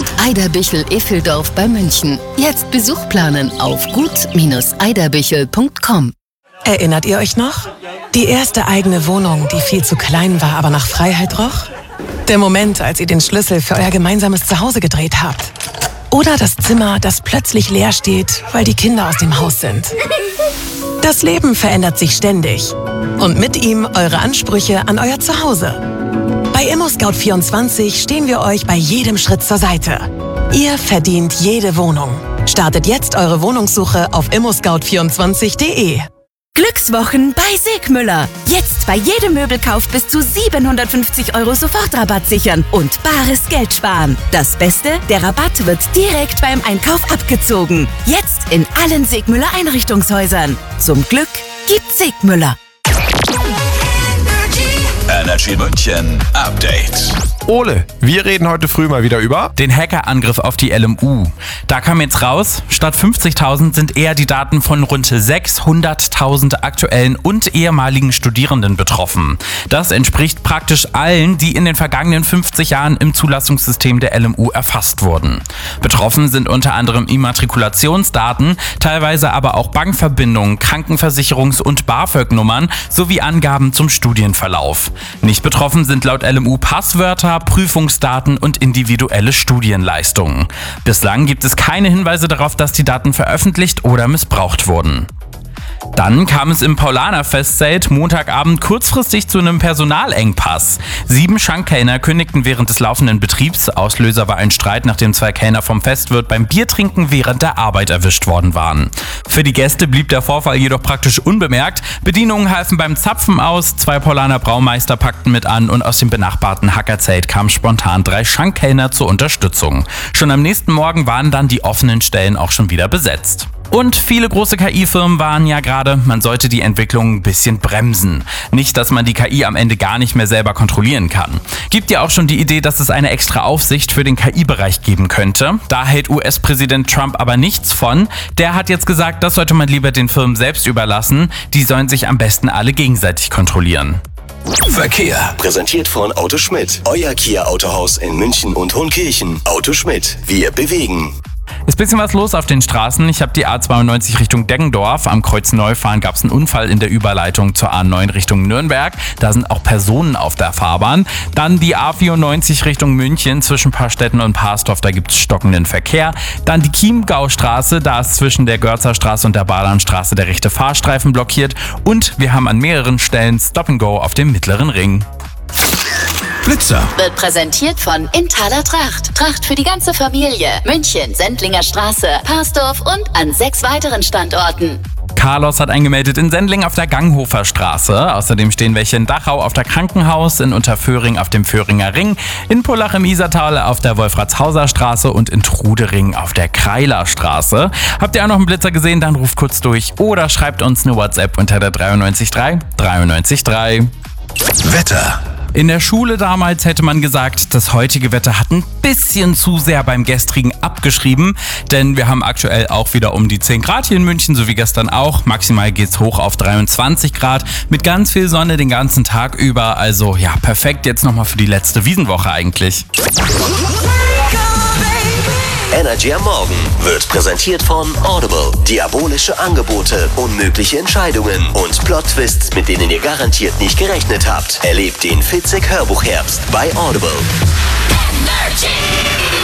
Gut Eiderbichel-Effeldorf bei München. Jetzt Besuch planen auf gut-eiderbichel.com. Erinnert ihr euch noch? Die erste eigene Wohnung, die viel zu klein war, aber nach Freiheit roch? Der Moment, als ihr den Schlüssel für euer gemeinsames Zuhause gedreht habt. Oder das Zimmer, das plötzlich leer steht, weil die Kinder aus dem Haus sind. Das Leben verändert sich ständig. Und mit ihm eure Ansprüche an euer Zuhause. Bei ImmoScout24 stehen wir euch bei jedem Schritt zur Seite. Ihr verdient jede Wohnung. Startet jetzt eure Wohnungssuche auf immoscout24.de. Glückswochen bei Segmüller. Jetzt bei jedem Möbelkauf bis zu 750 € Sofortrabatt sichern und bares Geld sparen. Das Beste, der Rabatt wird direkt beim Einkauf abgezogen. Jetzt in allen Segmüller Einrichtungshäusern. Zum Glück gibt's Segmüller. Energy München Update. Ole, wir reden heute früh mal wieder über den Hackerangriff auf die LMU. Da kam jetzt raus, statt 50.000 sind eher die Daten von rund 600.000 aktuellen und ehemaligen Studierenden betroffen. Das entspricht praktisch allen, die in den vergangenen 50 Jahren im Zulassungssystem der LMU erfasst wurden. Betroffen sind unter anderem Immatrikulationsdaten, teilweise aber auch Bankverbindungen, Krankenversicherungs- und BAföG-Nummern sowie Angaben zum Studienverlauf. Nicht betroffen sind laut LMU Passwörter, Prüfungsdaten und individuelle Studienleistungen. Bislang gibt es keine Hinweise darauf, dass die Daten veröffentlicht oder missbraucht wurden. Dann kam es im Paulaner-Festzelt Montagabend kurzfristig zu einem Personalengpass. 7 Schankkellner kündigten während des laufenden Betriebs. Auslöser war ein Streit, nachdem 2 Kellner vom Festwirt beim Biertrinken während der Arbeit erwischt worden waren. Für die Gäste blieb der Vorfall jedoch praktisch unbemerkt. Bedienungen halfen beim Zapfen aus, 2 Paulaner Braumeister packten mit an und aus dem benachbarten Hackerzelt kamen spontan 3 Schankkellner zur Unterstützung. Schon am nächsten Morgen waren dann die offenen Stellen auch schon wieder besetzt. Und viele große KI-Firmen warnen ja gerade, man sollte die Entwicklung ein bisschen bremsen. Nicht, dass man die KI am Ende gar nicht mehr selber kontrollieren kann. Gibt ja auch schon die Idee, dass es eine extra Aufsicht für den KI-Bereich geben könnte. Da hält US-Präsident Trump aber nichts von. Der hat jetzt gesagt, das sollte man lieber den Firmen selbst überlassen. Die sollen sich am besten alle gegenseitig kontrollieren. Verkehr. Präsentiert von Auto Schmidt. Euer Kia-Autohaus in München und Hohenkirchen. Auto Schmidt. Wir bewegen. Ist ein bisschen was los auf den Straßen. Ich habe die A92 Richtung Deggendorf. Am Kreuz Neufahren gab es einen Unfall in der Überleitung zur A9 Richtung Nürnberg. Da sind auch Personen auf der Fahrbahn. Dann die A94 Richtung München zwischen Paarstetten und Parsdorf. Da gibt es stockenden Verkehr. Dann die Chiemgaustraße. Da ist zwischen der Görzer Straße und der Bahnstraße der rechte Fahrstreifen blockiert. Und wir haben an mehreren Stellen Stop and Go auf dem Mittleren Ring. Blitzer Wird präsentiert von Inthaler Tracht. Tracht für die ganze Familie. München, Sendlinger Straße, Parsdorf und an 6 weiteren Standorten. Carlos hat eingemeldet in Sendling auf der Ganghofer Straße. Außerdem stehen welche in Dachau auf der Krankenhaus, in Unterföhring auf dem Föhringer Ring, in Pullach im Isartal auf der Wolfratshauser Straße und in Trudering auf der Kreiler Straße. Habt ihr auch noch einen Blitzer gesehen? Dann ruft kurz durch oder schreibt uns eine WhatsApp unter der 933 933. Wetter. In der Schule damals hätte man gesagt, das heutige Wetter hat ein bisschen zu sehr beim gestrigen abgeschrieben, denn wir haben aktuell auch wieder um die 10 Grad hier in München, so wie gestern auch. Maximal geht's hoch auf 23 Grad mit ganz viel Sonne den ganzen Tag über. Also ja, perfekt jetzt nochmal für die letzte Wiesenwoche eigentlich. Energy am Morgen wird präsentiert von Audible. Diabolische Angebote, unmögliche Entscheidungen und Plot-Twists, mit denen ihr garantiert nicht gerechnet habt. Erlebt den Fitzek Hörbuchherbst bei Audible. Energy.